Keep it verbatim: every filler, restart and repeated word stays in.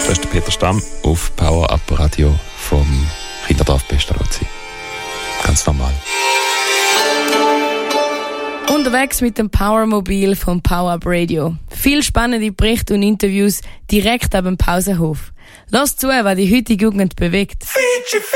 Das ist der Peter Stamm auf Power Up Radio vom Kinderdorf Pestalozzi. Ganz normal. Unterwegs mit dem Powermobil vom Power Up Radio. Viel spannende Berichte und Interviews direkt ab dem Pausenhof. Lass zu, was die heutige Jugend bewegt.